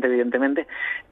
bastante, evidentemente,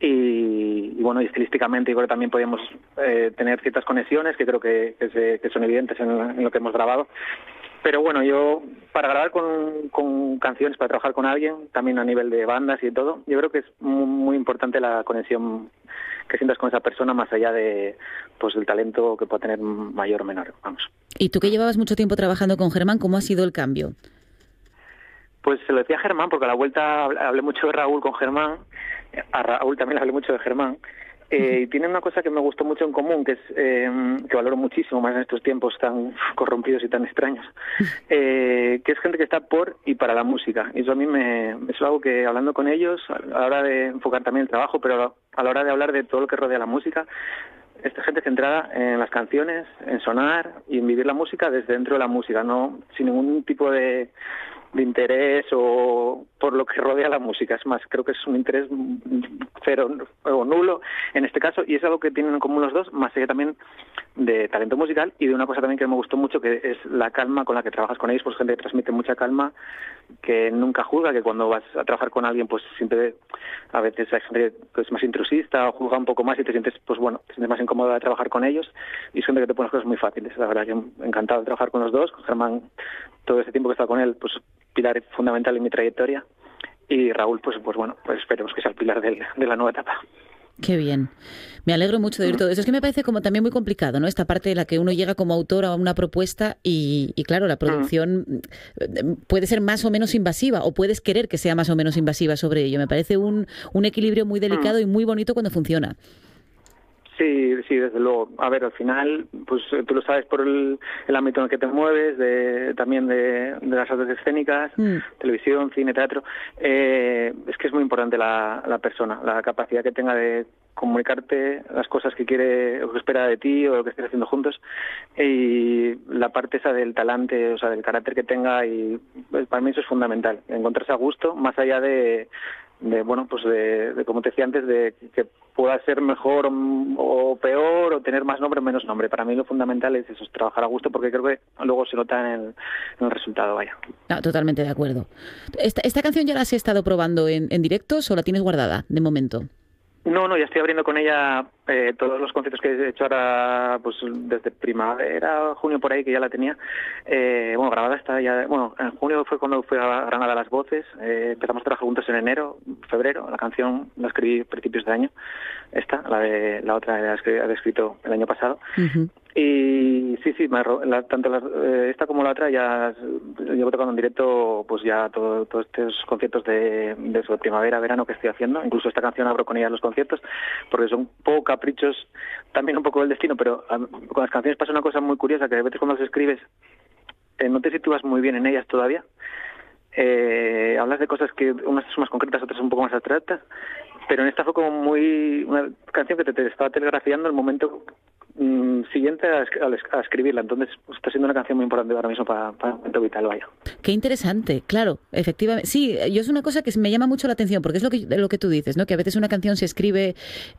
y bueno, y estilísticamente yo creo que también podíamos tener ciertas conexiones que creo que son evidentes en lo que hemos grabado. Pero bueno, yo para grabar con canciones, para trabajar con alguien, también a nivel de bandas y todo, yo creo que es muy, muy importante la conexión que sientas con esa persona, más allá de pues el talento que pueda tener mayor o menor, vamos. Y tú que llevabas mucho tiempo trabajando con Germán, ¿cómo ha sido el cambio? Pues se lo decía a Germán, porque a la vuelta hablé mucho de Raúl con Germán, a Raúl también le hablé mucho de Germán, y tienen una cosa que me gustó mucho en común, que es que valoro muchísimo más en estos tiempos tan corrompidos y tan extraños, que es gente que está por y para la música. Y eso a mí es algo que, hablando con ellos, a la hora de enfocar también el trabajo, pero a la hora de hablar de todo lo que rodea la música, esta gente centrada en las canciones, en sonar y en vivir la música desde dentro de la música, no sin ningún tipo de interés o por lo que rodea la música. Es más, creo que es un interés cero o nulo en este caso, y es algo que tienen en común los dos, más allá también de talento musical y de una cosa también que me gustó mucho, que es la calma con la que trabajas con ellos. Pues gente que transmite mucha calma, que nunca juzga, que cuando vas a trabajar con alguien pues siempre, a veces hay gente que es más intrusista o juzga un poco más y te sientes, pues bueno, te sientes más incómodo de trabajar con ellos, y es gente que te pone las cosas muy fáciles. La verdad que encantado de trabajar con los dos, con Germán todo este tiempo que he estado con él, pues pilar fundamental en mi trayectoria, y Raúl pues bueno, pues esperemos que sea el pilar de la nueva etapa. Qué bien. Me alegro mucho de oír todo eso. Es que me parece como también muy complicado, ¿no? Esta parte de la que uno llega como autor a una propuesta y claro, la producción puede ser más o menos invasiva, o puedes querer que sea más o menos invasiva sobre ello. Me parece un equilibrio muy delicado y muy bonito cuando funciona. Sí, desde luego. A ver, al final, pues tú lo sabes por el ámbito en el que te mueves, también de las artes escénicas, televisión, cine, teatro. Es que es muy importante la persona, la capacidad que tenga de comunicarte las cosas que quiere o que espera de ti o lo que estés haciendo juntos, y la parte esa del talante, o sea, del carácter que tenga, y pues, para mí eso es fundamental, encontrarse a gusto, más allá de bueno, pues de como te decía antes, de que pueda ser mejor o peor, o tener más nombre o menos nombre. Para mí lo fundamental es eso, es trabajar a gusto, porque creo que luego se nota en el resultado, vaya. No, totalmente de acuerdo. ¿Esta canción ya la has estado probando en directos o la tienes guardada de momento? No, ya estoy abriendo con ella todos los conciertos que he hecho ahora, pues desde primavera, junio por ahí, que ya la tenía. Bueno, grabada está ya. Bueno, en junio fue cuando fui a Granada a Las Voces. Empezamos a trabajar juntos en enero, febrero. La canción la escribí a principios de año. La otra la había escrito el año pasado. Y sí, tanto esta como la otra ya llevo tocando en directo, pues ya todos estos conciertos de su primavera, verano que estoy haciendo. Incluso esta canción abro con ella los conciertos, porque son un poco caprichos, también un poco del destino, pero con las canciones pasa una cosa muy curiosa, que a veces cuando las escribes no te sitúas muy bien en ellas todavía. Hablas de cosas que unas son más concretas, otras un poco más abstractas, pero en esta fue como una canción que te estaba telegrafiando el momento siguiente a escribirla. Entonces pues, está siendo una canción muy importante ahora mismo para el momento vital, vaya. Qué interesante, claro, efectivamente. Sí, yo es una cosa que me llama mucho la atención, porque es lo que tú dices, ¿no? Que a veces una canción se escribe,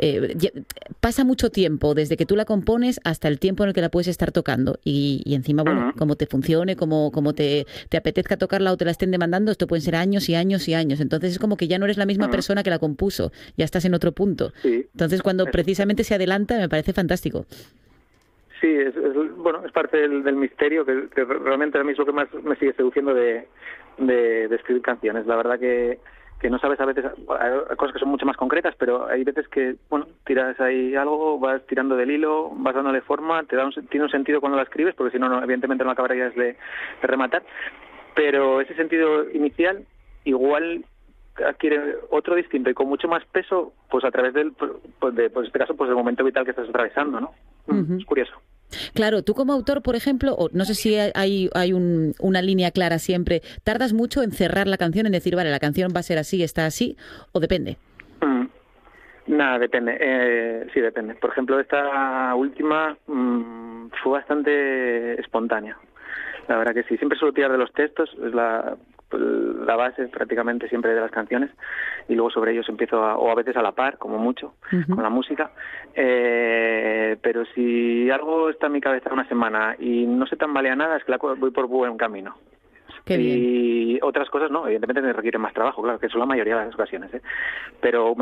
pasa mucho tiempo desde que tú la compones hasta el tiempo en el que la puedes estar tocando, y encima, bueno, como te funcione, como te apetezca tocarla o te la estén demandando, esto pueden ser años y años y años. Entonces es como que ya no eres la misma persona que la compuso, ya estás en otro punto. Sí. Entonces cuando precisamente se adelanta me parece fantástico. Sí, es parte del misterio, que realmente a mí es lo que más me sigue seduciendo de escribir canciones. La verdad que no sabes, a veces hay cosas que son mucho más concretas, pero hay veces que, bueno, tiras ahí algo, vas tirando del hilo, vas dándole forma, tiene un sentido cuando la escribes, porque si no, evidentemente no acabarías de rematar. Pero ese sentido inicial igual adquiere otro distinto y con mucho más peso, pues a través del, pues en este caso, pues del momento vital que estás atravesando, ¿no? Es curioso. Claro, tú como autor, por ejemplo, o no sé si hay una línea clara siempre, ¿tardas mucho en cerrar la canción, en decir, vale, la canción va a ser así, está así, o depende? Nada, depende. Sí, depende. Por ejemplo, esta última fue bastante espontánea. La verdad que sí, siempre suelo tirar de los textos, es la base prácticamente siempre de las canciones, y luego sobre ellos empiezo o a veces a la par, como mucho, con la música, pero si algo está en mi cabeza una semana y no se tambalea nada, es que voy por buen camino. Qué bien. Y otras cosas no, evidentemente me requieren más trabajo, claro, que son la mayoría de las ocasiones, pero